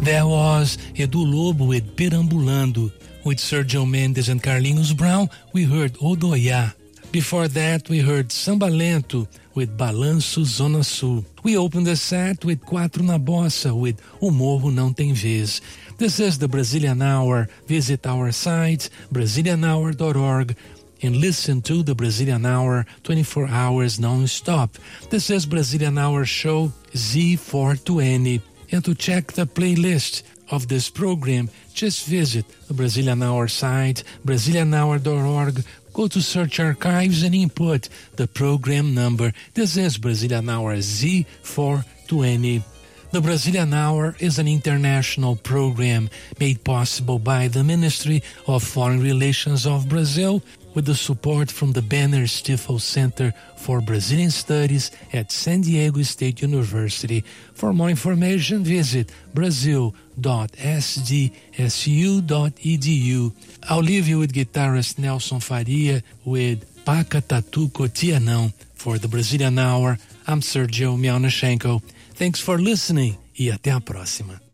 There was Edu Lobo with Perambulando. With Sergio Mendes and Carlinhos Brown, we heard Odoiá. Before that, we heard Samba Lento with Balanço Zona Sul. We opened the set with Quatro na Bossa with O Morro Não Tem Vez. This is the Brazilian Hour. Visit our site, brazilianhour.org, and listen to the Brazilian Hour 24 hours non-stop. This is Brazilian Hour show Z420. And to check the playlist of this program, just visit the Brazilian Hour site, brazilianhour.org. Go to search archives and input the program number. This is Brazilian Hour Z420. The Brazilian Hour is an international program made possible by the Ministry of Foreign Relations of Brazil with the support from the Banner Stifel Center for Brazilian Studies at San Diego State University. For more information, visit brazil.sdsu.edu. I'll leave you with guitarist Nelson Faria with Pacatatu Cotianão. For the Brazilian Hour, I'm Sergio Miaunashenko. Thanks for listening e até a próxima.